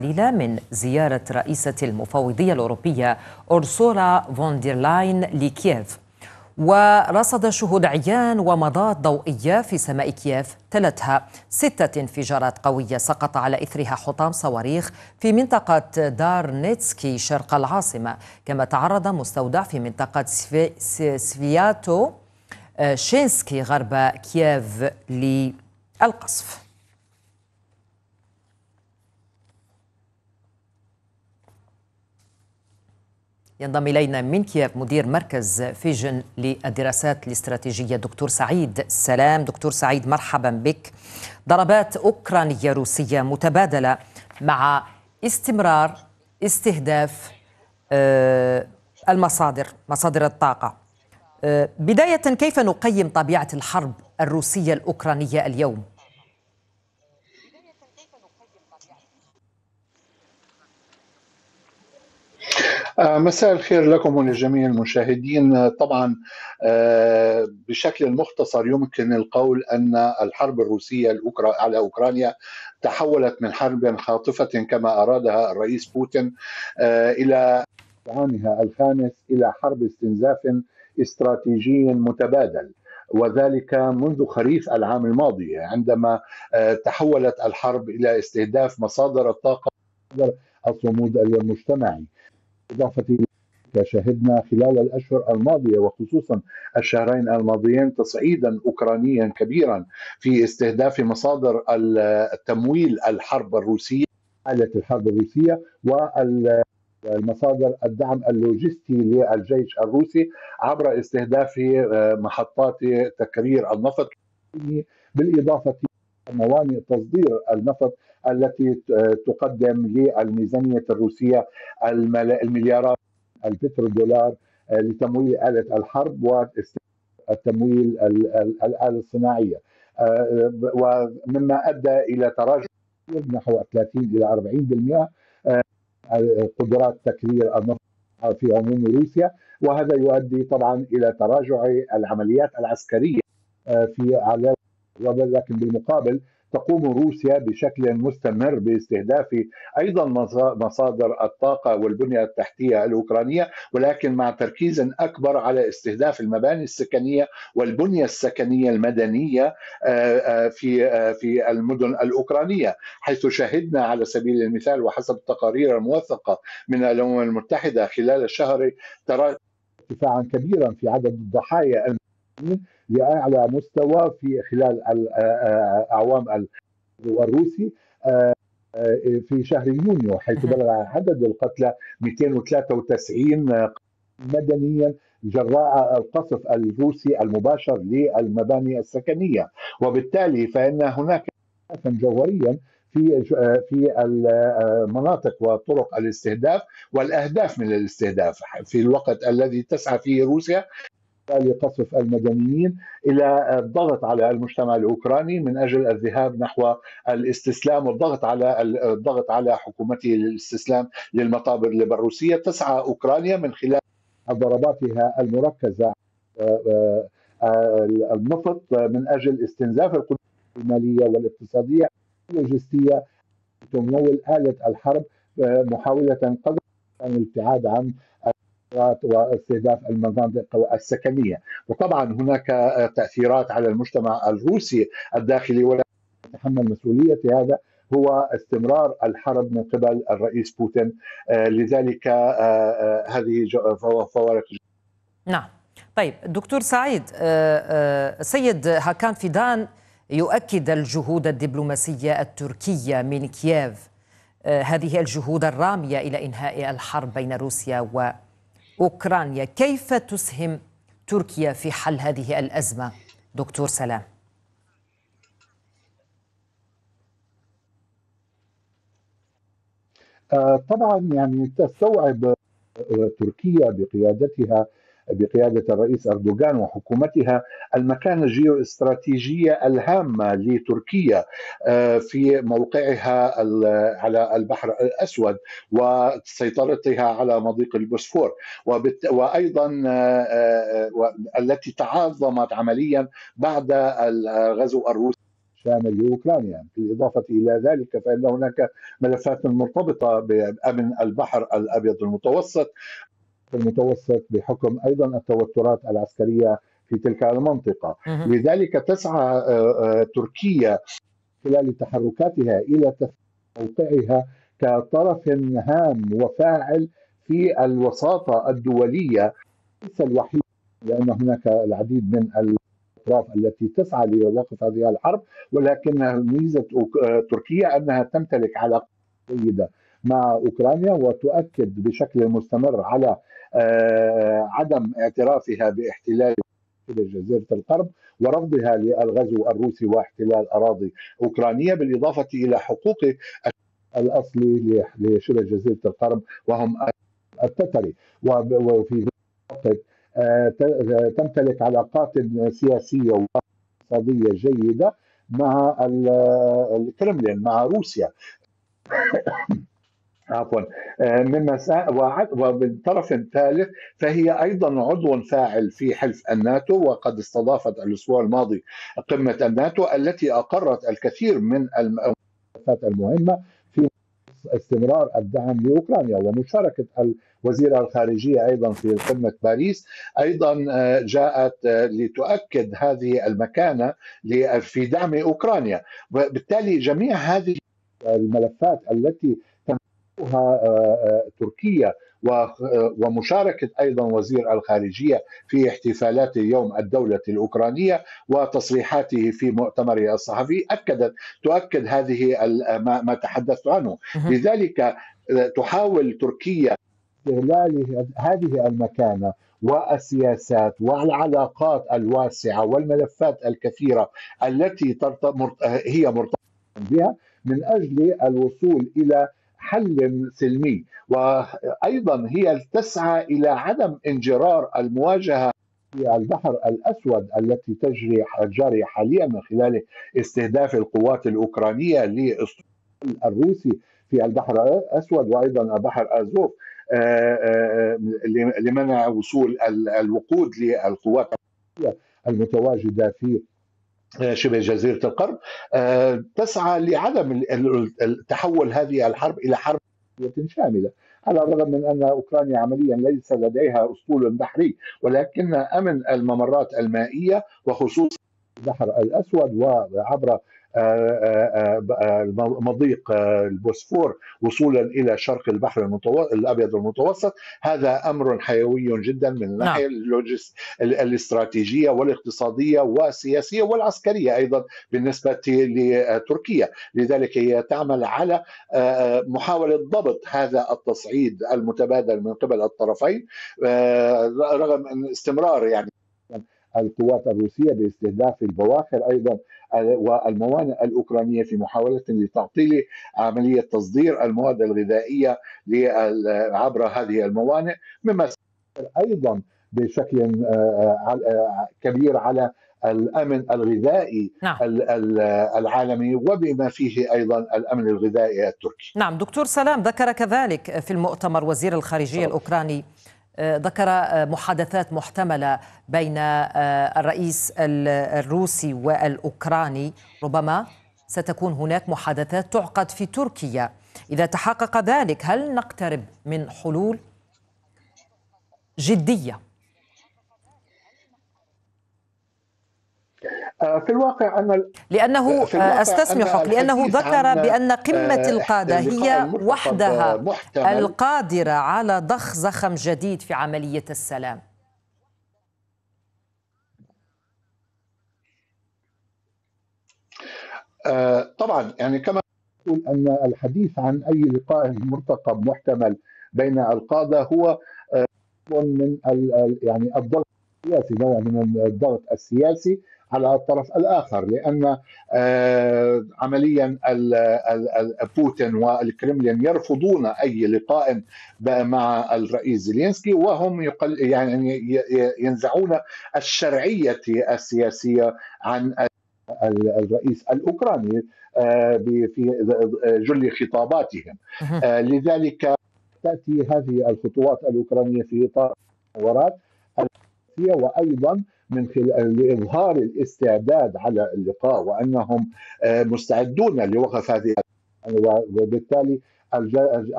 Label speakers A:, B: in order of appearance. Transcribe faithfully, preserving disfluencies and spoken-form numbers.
A: قليلة من زيارة رئيسة المفوضية الأوروبية أورسولا فون دير لاين لكييف، ورصد شهود عيان ومضات ضوئية في سماء كييف تلتها ستة انفجارات قوية سقط على إثرها حطام صواريخ في منطقة دارنيتسكي شرق العاصمة، كما تعرض مستودع في منطقة سفي... سفياتو شينسكي غرب كييف للقصف. ينضم إلينا من كييف مدير مركز فيجن للدراسات الاستراتيجية دكتور سعيد سلام. دكتور سعيد، مرحبا بك. ضربات أوكرانية روسية متبادلة مع استمرار استهداف المصادر مصادر الطاقة. بداية، كيف نقيم طبيعة الحرب الروسية الأوكرانية اليوم؟
B: مساء الخير لكم ولجميع المشاهدين. طبعا بشكل مختصر يمكن القول أن الحرب الروسية على أوكرانيا تحولت من حرب خاطفة كما أرادها الرئيس بوتين إلى عامها الخامس إلى حرب استنزاف استراتيجي متبادل، وذلك منذ خريف العام الماضي عندما تحولت الحرب إلى استهداف مصادر الطاقة ومصادر الصمود المجتمعي. إضافة إلى ذلك شهدنا خلال الأشهر الماضية وخصوصا الشهرين الماضيين تصعيدا أوكرانيا كبيرا في استهداف مصادر التمويل الحرب الروسية، آلة الحرب الروسية، والمصادر الدعم اللوجستي للجيش الروسي عبر استهداف محطات تكرير النفط، بالإضافة إلى موانئ تصدير النفط التي تقدم للميزانية الروسية المليارات البترودولار لتمويل آلة الحرب والتمويل الآلة الصناعية، ومما أدى إلى تراجع نحو ثلاثين إلى أربعين بالمئة قدرات تكرير النفط في عموم روسيا، وهذا يؤدي طبعا إلى تراجع العمليات العسكرية في على، ولكن بالمقابل تقوم روسيا بشكل مستمر باستهداف أيضا مصادر الطاقة والبنية التحتية الأوكرانية، ولكن مع تركيز أكبر على استهداف المباني السكنية والبنية السكنية المدنية في في المدن الأوكرانية، حيث شهدنا على سبيل المثال وحسب التقارير الموثقة من الأمم المتحدة خلال الشهر ترى ارتفاعا كبيرا في عدد الضحايا لأعلى مستوى في خلال الأعوام الروسي في شهر يونيو، حيث بلغ عدد القتلى مئتين وثلاثة وتسعين مدنيا جراء القصف الروسي المباشر للمباني السكنية، وبالتالي فإن هناك جوهريا في في المناطق وطرق الاستهداف والأهداف من الاستهداف في الوقت الذي تسعى فيه روسيا لقصف المدنيين إلى الضغط على المجتمع الأوكراني من أجل الذهاب نحو الاستسلام والضغط على الضغط على حكومته للاستسلام للمطابع البيلاروسية. تسعى أوكرانيا من خلال ضرباتها المركزة النفط من أجل استنزاف القدرات المالية والاقتصادية واللوجستية تمول آلة الحرب، محاولة قدر الابتعاد عن واستهداف المناطق السكنية. وطبعا هناك تأثيرات على المجتمع الروسي الداخلي، ولا يتحمل مسؤولية هذا هو استمرار الحرب من قبل الرئيس بوتين، لذلك هذه فوارق.
A: نعم. طيب دكتور سعيد، سيد هاكان فيدان يؤكد الجهود الدبلوماسية التركية من كييف، هذه الجهود الرامية إلى إنهاء الحرب بين روسيا وأوكرانيا. كيف تسهم تركيا في حل هذه الأزمة دكتور سلام؟
B: طبعا يعني تستوعب تركيا بقيادتها بقيادة الرئيس أردوغان وحكومتها المكانة الجيوستراتيجية الهامة لتركيا في موقعها على البحر الأسود وسيطرتها على مضيق البوسفور، وأيضا التي تعظمت عمليا بعد الغزو الروسي شامل لاوكرانيا. بالاضافه الى ذلك فان هناك ملفات مرتبطه بامن البحر الابيض المتوسط المتوسط بحكم ايضا التوترات العسكريه في تلك المنطقه. لذلك تسعى تركيا خلال تحركاتها الى موقعها كطرف هام وفاعل في الوساطه الدوليه، ليس الوحيد، لان هناك العديد من الاطراف التي تسعى لوقف هذه الحرب، ولكن ميزه تركيا انها تمتلك علاقات جيده مع اوكرانيا وتؤكد بشكل مستمر على عدم اعترافها باحتلال جزيره القرم ورفضها للغزو الروسي واحتلال اراضي اوكرانيه، بالاضافه الى حقوق الاصلي لشبه جزيره القرم وهم التتري. وفي الوقت تمتلك علاقات سياسيه واقتصاديه جيده مع الكرملين، مع روسيا. عفوا. مما ومن طرف ثالث فهي ايضا عضو فاعل في حلف الناتو، وقد استضافت الاسبوع الماضي قمه الناتو التي اقرت الكثير من الملفات المهمه في استمرار الدعم لاوكرانيا، ومشاركه وزير الخارجيه ايضا في قمه باريس ايضا جاءت لتؤكد هذه المكانه في دعم اوكرانيا. وبالتالي جميع هذه الملفات التي تركيا ومشاركة أيضا وزير الخارجية في احتفالات يوم الدولة الأوكرانية وتصريحاته في مؤتمره الصحفي أكدت تؤكد هذه ما تحدثت عنه. لذلك تحاول تركيا استغلال هذه المكانة والسياسات والعلاقات الواسعة والملفات الكثيرة التي هي مرتبطة بها من أجل الوصول إلى حل سلمي، وأيضا هي تسعى إلى عدم انجرار المواجهة في البحر الأسود التي تجري جارية حاليا من خلال استهداف القوات الأوكرانية للأسطول الروسي في البحر الأسود وأيضا البحر أزوف لمنع وصول الوقود للقوات المتواجدة في شبه جزيرة القرم. تسعى لعدم تحول هذه الحرب إلى حرب شاملة، على الرغم من أن أوكرانيا عمليا ليس لديها أسطول بحري، ولكن أمن الممرات المائية وخصوصا البحر الأسود وعبر مضيق البوسفور وصولا إلى شرق البحر المتوسط الأبيض المتوسط، هذا أمر حيوي جدا من الناحية الاستراتيجية والاقتصادية والسياسية والعسكرية أيضا بالنسبة لتركيا. لذلك هي تعمل على محاولة ضبط هذا التصعيد المتبادل من قبل الطرفين، رغم استمرار يعني القوات الروسية باستهداف البواخر أيضا والموانئ الأوكرانية في محاولة لتعطيل عملية تصدير المواد الغذائية عبر هذه الموانئ، مما أيضا بشكل كبير على الأمن الغذائي نعم. العالمي وبما فيه أيضا الأمن الغذائي التركي.
A: نعم دكتور سلام، ذكر كذلك في المؤتمر وزير الخارجية الأوكراني، ذكر محادثات محتملة بين الرئيس الروسي والأوكراني، ربما ستكون هناك محادثات تعقد في تركيا. إذا تحقق ذلك هل نقترب من حلول جدية؟
B: في الواقع أن
A: لأنه أستسمحك لأنه ذكر بأن قمة القادة هي وحدها القادرة على ضخ زخم جديد في عملية السلام.
B: طبعا يعني كما نقول أن الحديث عن أي لقاء مرتقب محتمل بين القادة هو من يعني الضغط السياسي، نوع من الضغط السياسي على الطرف الآخر، لأن عمليا بوتين والكرملين يرفضون أي لقاء مع الرئيس زيلينسكي، وهم يقل يعني ينزعون الشرعية السياسية عن الرئيس الأوكراني في جل خطاباتهم. لذلك تأتي هذه الخطوات الأوكرانية في إطار التطورات السياسية وأيضا من خلال لإظهار الاستعداد على اللقاء، وأنهم مستعدون لوقف هذه، وبالتالي